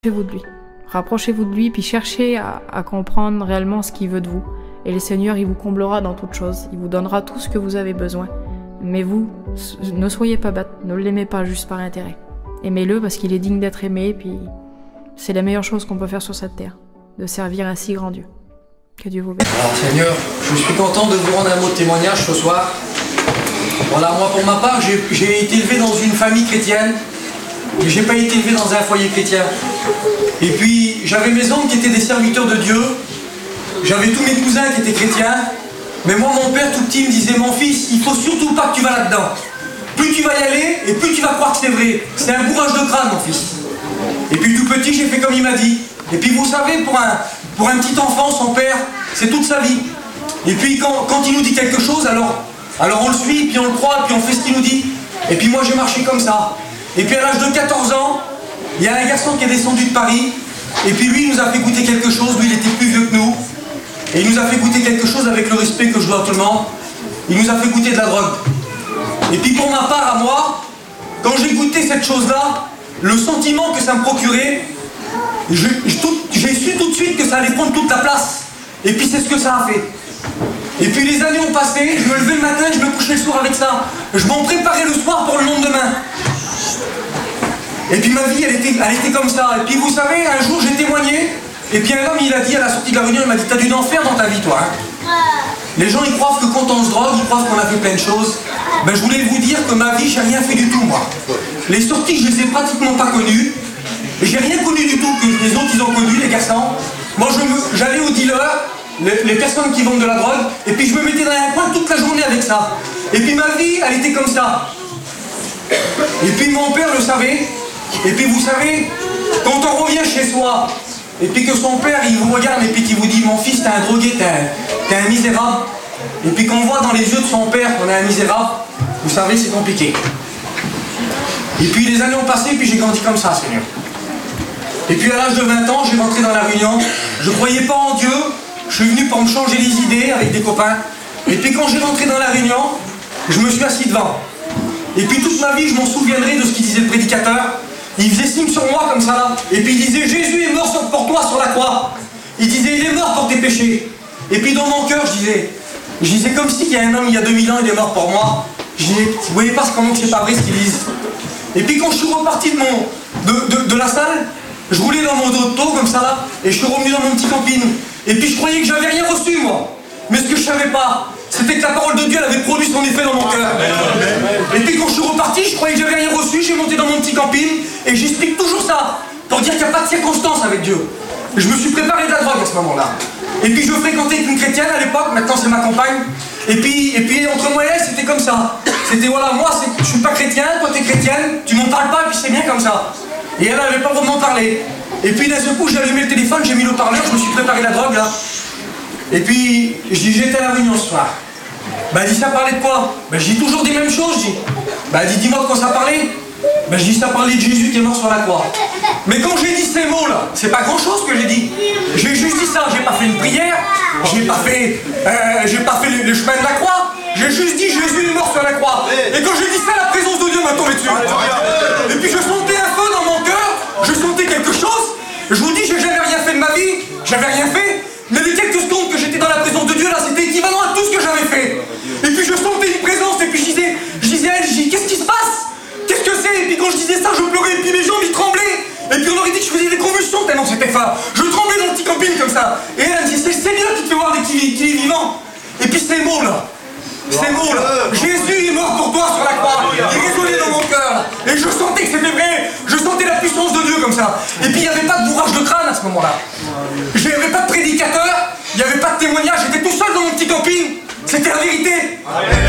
Rapprochez-vous de lui. Rapprochez-vous de lui, puis cherchez à comprendre réellement ce qu'il veut de vous. Et le Seigneur, il vous comblera dans toutes choses. Il vous donnera tout ce que vous avez besoin. Mais vous, ne soyez pas bête. Ne l'aimez pas juste par intérêt. Aimez-le parce qu'il est digne d'être aimé, puis c'est la meilleure chose qu'on peut faire sur cette terre. De servir un si grand Dieu. Que Dieu vous bénisse. Alors Seigneur, je suis content de vous rendre un mot de témoignage ce soir. Voilà, moi pour ma part, j'ai été élevé dans une famille chrétienne. Mais j'ai pas été élevé dans un foyer chrétien. Et puis, j'avais mes oncles qui étaient des serviteurs de Dieu. J'avais tous mes cousins qui étaient chrétiens. Mais moi, mon père tout petit me disait, mon fils, il faut surtout pas que tu vas là-dedans. Plus tu vas y aller, et plus tu vas croire que c'est vrai. C'est un bourrage de crâne, mon fils. Et puis tout petit, j'ai fait comme il m'a dit. Et puis vous savez, pour un petit enfant, son père, c'est toute sa vie. Et puis quand il nous dit quelque chose, alors on le suit, puis on le croit, puis on fait ce qu'il nous dit. Et puis moi, j'ai marché comme ça. Et puis à l'âge de 14 ans, il y a un garçon qui est descendu de Paris, et puis lui, il nous a fait goûter quelque chose. Lui, il était plus vieux que nous, et il nous a fait goûter quelque chose avec le respect que je dois à tout le monde. Il nous a fait goûter de la drogue. Et puis pour ma part, à moi, quand j'ai goûté cette chose-là, le sentiment que ça me procurait, j'ai su tout de suite que ça allait prendre toute la place. Et puis c'est ce que ça a fait. Et puis les années ont passé, je me levais le matin, je me couchais le soir avec ça. Je m'en préparais le soir pour le lendemain. Et puis ma vie, elle était comme ça. Et puis vous savez, un jour j'ai témoigné, et puis un homme il a dit à la sortie de la réunion, il m'a dit, t'as du enfer dans ta vie toi, hein. Les gens ils croient que quand on se drogue, ils croient qu'on a fait plein de choses. Ben je voulais vous dire que ma vie, j'ai rien fait du tout moi. Les sorties, je les ai pratiquement pas connues. Et j'ai rien connu du tout que les autres ils ont connu, les garçons. Moi j'allais aux dealers, les personnes qui vendent de la drogue, et puis je me mettais dans un coin toute la journée avec ça. Et puis ma vie, elle était comme ça. Et puis mon père le savait. Et puis vous savez, quand on revient chez soi, et puis que son père il vous regarde et puis qu'il vous dit, mon fils t'es un drogué, t'es un misérable. Et puis qu'on voit dans les yeux de son père qu'on est un misérable, vous savez c'est compliqué. Et puis les années ont passé, puis j'ai grandi comme ça, Seigneur. Et puis à l'âge de 20 ans, j'ai rentré dans la Réunion. Je ne croyais pas en Dieu. Je suis venu pour me changer les idées avec des copains. Et puis quand j'ai rentré dans la Réunion, je me suis assis devant. Et puis toute ma vie, je m'en souviendrai de ce qu'il disait le prédicateur. Il faisait signe sur moi comme ça là. Et puis il disait, Jésus est mort pour toi sur la croix. Il disait, il est mort pour tes péchés. Et puis dans mon cœur, je disais comme si il y a un homme il y a 2000 ans, il est mort pour moi. Je disais, vous voyez pas comment c'est pas vrai ce qu'ils disent. Et puis quand je suis reparti de la salle, je roulais dans mon dos de taux comme ça là, et je suis revenu dans mon petit camping. Et puis je croyais que j'avais rien reçu moi. Mais ce que je savais pas, c'était que la parole de Dieu elle avait produit son effet dans mon cœur. Et puis quand je suis reparti, je croyais que j'avais rien reçu, j'ai monté dans mon petit camping, et j'explique toujours ça, pour dire qu'il n'y a pas de circonstance avec Dieu. Je me suis préparé de la drogue à ce moment-là. Et puis je fréquentais une chrétienne à l'époque, maintenant c'est ma compagne. Et puis entre moi et elle, c'était comme ça. C'était voilà, moi je suis pas chrétien, toi t'es chrétienne, tu m'en parles pas, et puis c'est bien comme ça. Et elle n'avait pas vraiment parlé. Et puis d'un seul coup, j'ai allumé le téléphone, j'ai mis le haut-parleur, je me suis préparé la drogue là. Et puis, je dis, j'étais à la réunion ce soir. Bah, elle dit, ça parlait de quoi? Bah, je dis toujours des mêmes choses, je dis. Bah, elle dit, dis-moi de quoi ça parlait. Bah, je dis, ça parlait de Jésus qui est mort sur la croix. Mais quand j'ai dit ces mots-là, c'est pas grand-chose que j'ai dit. J'ai juste dit ça, j'ai pas fait une prière, j'ai pas fait le chemin de la croix. J'ai juste dit, Jésus est mort sur la croix. Et quand j'ai dit ça, la présence de Dieu m'a tombé dessus. Et puis, je sentais un feu dans mon cœur, je sentais quelque chose. Je vous dis, j'ai jamais rien fait de ma vie, j'avais rien fait. Mais les quelques secondes que j'étais dans la présence de Dieu, là, c'était équivalent à tout ce que j'avais fait. Et puis je sentais une présence, et puis je disais à elle, qu'est-ce qui se passe? Qu'est-ce que c'est? Et puis quand je disais ça, je pleurais, et puis mes jambes, ils tremblaient. Et puis on aurait dit que je faisais des convulsions tellement c'était fort. Je tremblais dans le petit camping comme ça. Et elle me dit, c'est le Seigneur qui te fait voir qu'il est vivant. Et puis ces mots-là, Jésus est mort pour toi sur la croix. Il résonnait dans mon cœur. Et je sentais que c'était vrai. Je sentais la puissance de Dieu comme ça. Et puis il n'y avait pas de bourrage de crâne à ce moment-là. Il n'y avait pas de prédicateur. Il n'y avait pas de témoignage. J'étais tout seul dans mon petit camping. C'était la vérité.